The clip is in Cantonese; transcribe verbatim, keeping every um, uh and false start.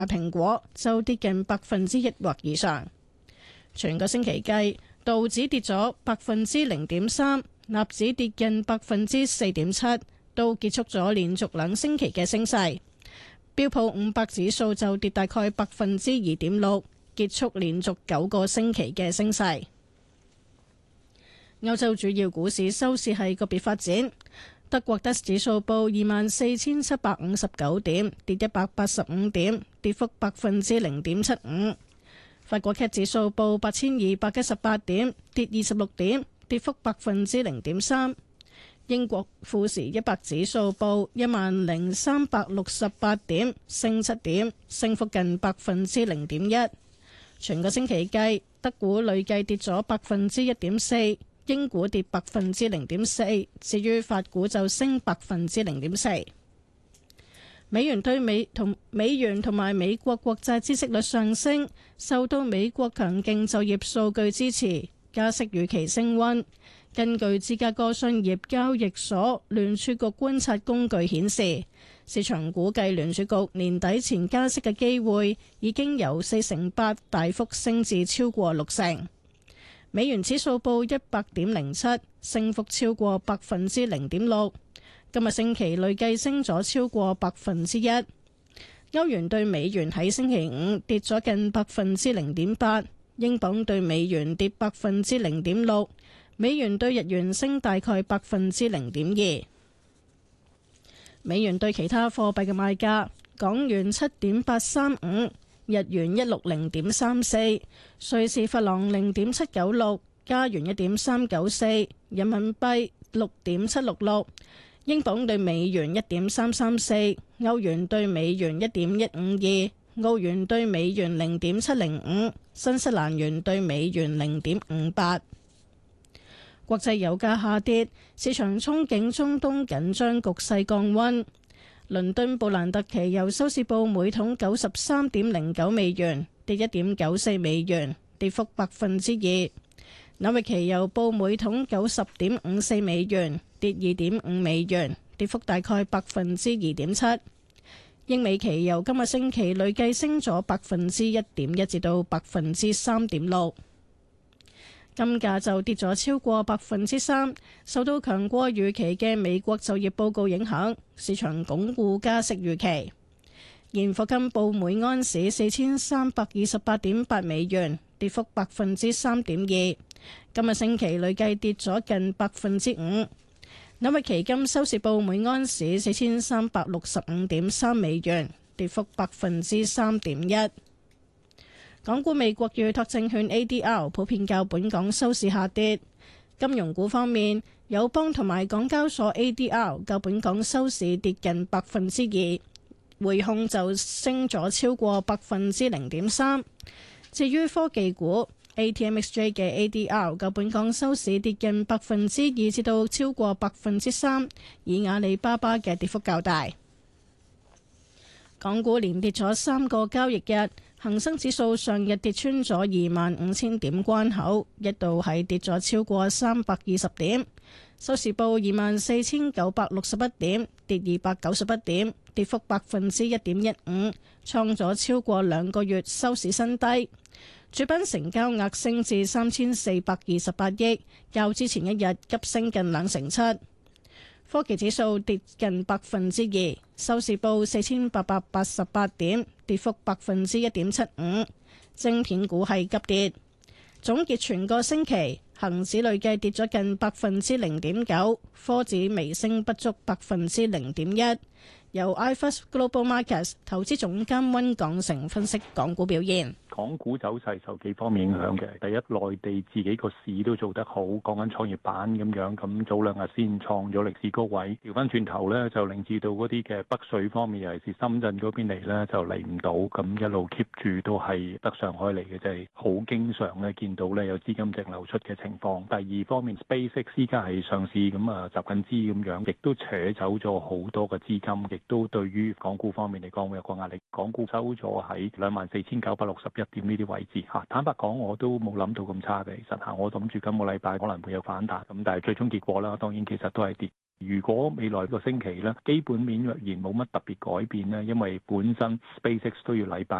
蘋果就跌近百分之一或以上。全個星期計，道指跌咗百分之零點三，納指跌近百分之四點七，都結束咗連續兩星期嘅升勢。標普五百指數就跌大概百分之二點六，結束連續九個星期嘅升勢。歐洲主要股市收市係個別發展，德國 D A X 指數報二萬四千七百五十九點，跌一百八十五點，跌幅百分之零點七五。法國 C A C 指數報八千二百一十八點，跌二十六點，跌幅百分之零點三。英國富時一百指數報一萬零三百六十八點，升七點，升幅近百分之零點一。全個星期計，德股累計跌咗百分之一點四，英股跌百分之零點四，至於法股就升百分之零點四。美元對美同美元同埋美國國債孳息率上升，受到美國強勁就業數據支持，加息預期升溫。根據芝加哥商業交易所聯儲局觀察工具顯示，市場估計聯儲局年底前加息嘅機會已經由四成八大幅升至超過六成。美元指數報一百點零七，升幅超過百分之零點六。今日星期累計升咗超過百分之一。歐元對美元喺星期五跌咗近百分之零點八，英鎊對美元跌百分之零點六，美元對日元升大概百分之零點二。美元對其他貨幣嘅賣價：港元七點八三五，日元一六零點三四，瑞士法郎零點七九六，加元一點三九四，人民幣六點七六六。英鎊對美元一點三三四，歐元對美元一點一五二，澳元對美元零點七零五，新西蘭元對美元零點五八。國際油價下跌，市場憧憬中東緊張局勢降溫。倫敦布蘭特期油收市報每桶九十三點零九美元，跌一點九四美元，跌幅百分之二。紐約期油報每桶九十點五四美元，跌二點五美元，跌幅大概百分之二點七。英美期油今個星期累計升咗百分之一點一至到百分之三點六。金價就跌咗超過百分之三，受到強過預期嘅美國就業報告影響，市場鞏固加息預期。現貨金報每盎司四千三百二十八點八美元，跌幅百分之三點二。今日星期累計跌咗近百分之五。紐約期金收市報每盎司四千三百六十五點三美元，跌幅百分之三點一。港股美國預託證券 A D R 普遍較本港收市下跌。金融股方面，友邦同埋港交所 A D R 較本港收市跌近百分之二，匯控就升咗超過百分之零點三。至於科技股 A T M X J 嘅 A D R 較本港收市跌近百分之二至到超過百分之三，以阿里巴巴嘅跌幅較大。港股連跌咗三個交易日，恒生指數上日跌穿咗二萬五千點關口，一度係跌咗超過三百二十點，收市報二萬四千九百六十一點，跌二百九十一點，跌幅百分之一點一五，創咗超過兩個月收市新低。主板成交額升至三千四百二十八億，較之前一日急升近兩成七。科技指數跌近百分之二，收市報四千八百八十八點，跌幅百分之一點七五。晶片股係急跌。總結全個星期，恒指累計跌咗近百分之零點九，科指微升不足百分之零點一。由 iFirst Global Markets 投資總監溫港成分析港股表現。 港股走勢受幾方面影響嘅。第一，內地自己個市都做得好，講緊創業板咁樣，咁早兩日先創咗歷史高位。調翻轉頭咧，就令至到嗰啲嘅北水方面，尤其是深圳嗰邊嚟咧，就嚟唔到，咁一路 keep 住都係得上海嚟嘅，就係好經常咧見到咧有資金淨流出嘅情況。第二方面 ，SpaceX 依家係上市，咁啊集緊資咁樣，亦都扯走咗好多嘅資金，亦都對於港股方面嚟講會有個壓力。港股收咗喺兩萬四千九百六十一點呢啲位置嚇，坦白講我都冇諗到咁差嘅，其實嚇，我諗住今個禮拜可能會有反彈，咁但係最終結果啦，當然其實都係跌。 如果未來個星期咧，基本面若然冇乜特別改變咧，因為本身 SpaceX 都要禮拜